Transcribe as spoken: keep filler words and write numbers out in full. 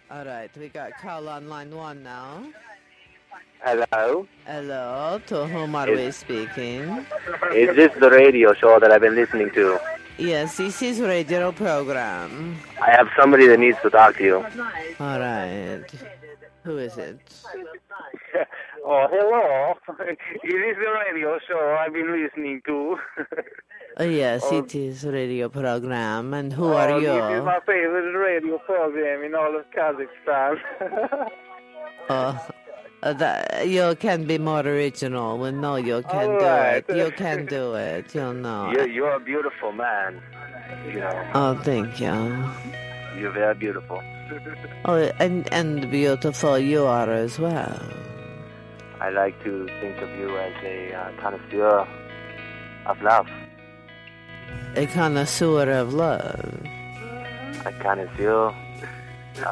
All right, we got call on line one now. Hello? Hello, to whom are Is- we speaking? Is this the radio show that I've been listening to? Yes, this is radio program. I have somebody that needs to talk to you. All right. Who is it? Oh, hello. Is this the radio show I've been listening to? Oh, yes, Oh. it is radio program. And who Oh, are This is you? my favorite radio program in all of Kazakhstan. Oh, uh, that, you can be more original. We know you can All do right. it. You can do it. You know. you're, you're a beautiful man. You know, Oh, thank you. you're very beautiful. Oh, and and beautiful you are as well. I like to think of you as a uh, connoisseur of love. A connoisseur of love. A connoisseur